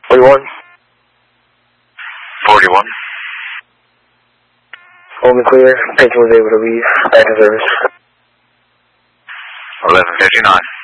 41. 41. Home and clear. Patient was able to leave back in service. 11:59.